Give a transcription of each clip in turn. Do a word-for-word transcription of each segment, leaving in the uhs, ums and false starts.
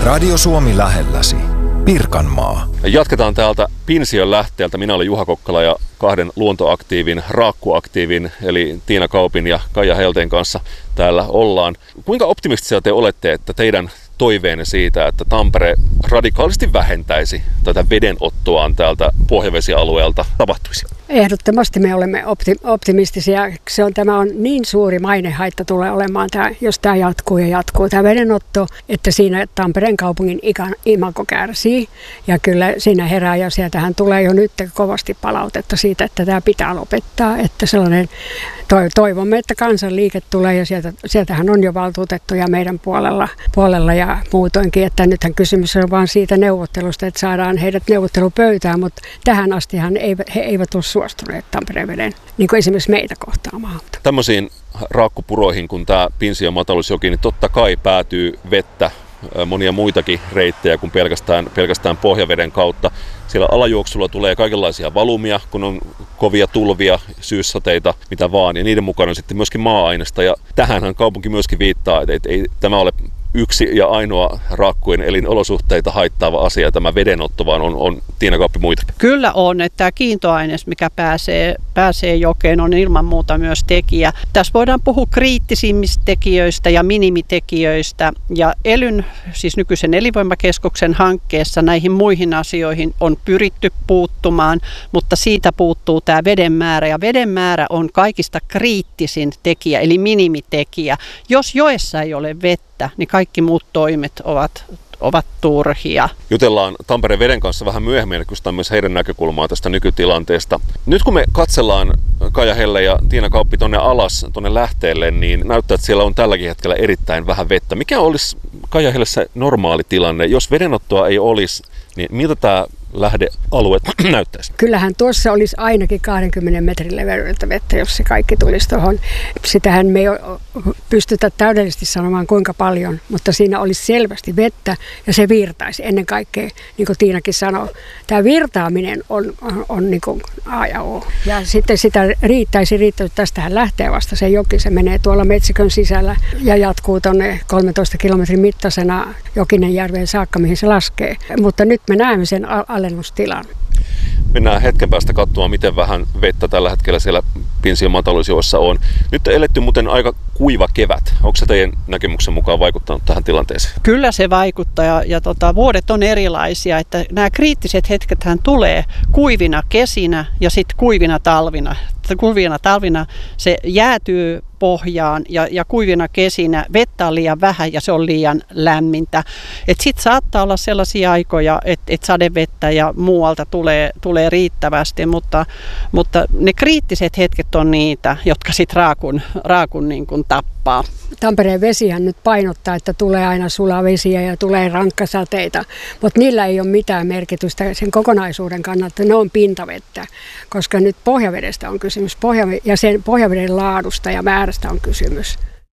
Radio Suomi lähelläsi. Pirkanmaa. Jatketaan täältä Pinsiön lähteeltä. Minä olen Juha Kokkala ja kahden luontoaktiivin, raakkuaktiivin, eli Tiina Kaupin ja Kaija Helteen kanssa täällä ollaan. Kuinka optimistisia te olette, että teidän toiveenne siitä, että Tampere radikaalisti vähentäisi tätä vedenottoaan täältä pohjavesialueelta, tapahtuisi? Ehdottomasti me olemme opti- optimistisia. Se on, tämä on niin suuri mainehaitta tulee olemaan, tämä, jos tämä jatkuu ja jatkuu. Tämä vedenotto, että siinä Tampereen kaupungin imago kärsii. Ja kyllä siinä herää, ja sieltähän tulee jo nyt kovasti palautetta siitä, että tämä pitää lopettaa. Että sellainen, toivomme, että kansanliike tulee, ja sieltä, sieltähän on jo valtuutettuja meidän puolella, puolella ja muutoinkin. Että nythän kysymys on vain siitä neuvottelusta, että saadaan heidät neuvottelupöytään, mutta tähän astihan he eivät ole suostuneet Tampereen veden, niin kuin esimerkiksi meitä kohtaamaan. Tämmöisiin raakkupuroihin, kun tämä Pinsiön matalusjoki, niin totta kai päätyy vettä, monia muitakin reittejä kuin pelkästään, pelkästään pohjaveden kautta. Siellä alajuoksulla tulee kaikenlaisia valumia, kun on kovia tulvia, syyssateita, mitä vaan, ja niiden mukana on sitten myöskin maa-ainesta. Ja tähänhän kaupunki myöskin viittaa, että ei tämä ole yksi ja ainoa raakkujen elinolosuhteita haittaava asia, tämä vedenotto, vaan on, on Tiina Kauppi muita. Kyllä on, että tämä kiintoaines, mikä pääsee, pääsee jokeen, on ilman muuta myös tekijä. Tässä voidaan puhua kriittisimmistä tekijöistä ja minimitekijöistä, ja ELYn, siis nykyisen elinvoimakeskuksen hankkeessa näihin muihin asioihin on pyritty puuttumaan, mutta siitä puuttuu tämä veden määrä, ja veden määrä on kaikista kriittisin tekijä, eli minimitekijä. Jos joessa ei ole vettä, niin kaikki muut toimet ovat, ovat turhia. Jutellaan Tampereen veden kanssa vähän myöhemmin, ja kysytään myös heidän näkökulmaa tästä nykytilanteesta. Nyt kun me katsellaan Kaija Helle ja Tiina Kauppi tuonne alas, tuonne lähteelle, niin näyttää, että siellä on tälläkin hetkellä erittäin vähän vettä. Mikä olisi Kaija Helle se normaali tilanne? Jos vedenottoa ei olisi, niin miltä tämä lähdealue näyttäisi? Kyllähän tuossa olisi ainakin kaksikymmentä metrin leveältä vettä, jos se kaikki tulisi tuohon. Sitähän me ei pystytä täydellisesti sanomaan kuinka paljon, mutta siinä olisi selvästi vettä ja se virtaisi ennen kaikkea, niin kuin Tiinakin sanoi. Tämä virtaaminen on, on, on niin kuin A ja O. Ja sitten sitä riittäisi, riittäisi. Tästähän lähtee vasta se joki, se menee tuolla metsikön sisällä ja jatkuu tuonne kolmentoista kilometrin mittaisena Jokinenjärveen saakka, mihin se laskee. Mutta nyt me näemme sen alennustilan. Mennään hetken päästä katsomaan, miten vähän vettä tällä hetkellä siellä Pinsiön matalusjoessa on. Nyt on eletty muuten aika kuiva kevät. Onko se teidän näkemyksen mukaan vaikuttanut tähän tilanteeseen? Kyllä se vaikuttaa, ja, ja tota, vuodet on erilaisia. Että nämä kriittiset hetkethän tulee kuivina kesinä ja sitten kuivina talvina. Kuivina talvina se jäätyy pohjaan ja, ja kuivina kesinä vettä on liian vähän ja se on liian lämmintä. Sitten saattaa olla sellaisia aikoja, että et sadevettä ja muualta tulee, tulee riittävästi, mutta, mutta ne kriittiset hetket on niitä, jotka sitten raakun, raakun niin kuin tappaa. Tampereen vesihän nyt painottaa, että tulee aina sulavesiä ja tulee rankkasateita, mutta niillä ei ole mitään merkitystä sen kokonaisuuden kannalta. Ne on pintavettä, koska nyt pohjavedestä on kysymys pohjave- ja sen pohjaveden laadusta ja määrästä on kysymys.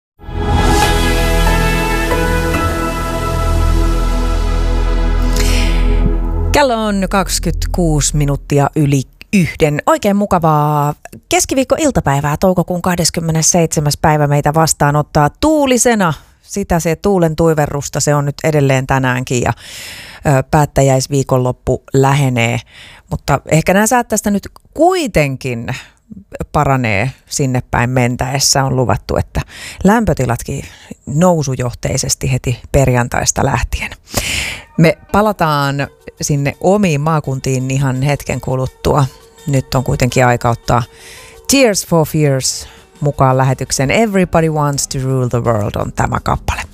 Kello on kaksikymmentäkuusi minuuttia yli yhden. Oikein mukavaa keskiviikko-iltapäivää, toukokuun kahdeskymmenesseitsemäs päivä meitä vastaanottaa tuulisena. Sitä se tuulen tuiverrusta, se on nyt edelleen tänäänkin ja ö, päättäjäisviikonloppu lähenee. Mutta ehkä nämä säät tästä nyt kuitenkin paranee sinne päin mentäessä. On luvattu, että lämpötilatkin nousujohteisesti heti perjantaista lähtien. Me palataan sinne omiin maakuntiin ihan hetken kuluttua. Nyt on kuitenkin aika ottaa Tears for Fears mukaan lähetyksen. Everybody Wants to Rule the World on tämä kappale.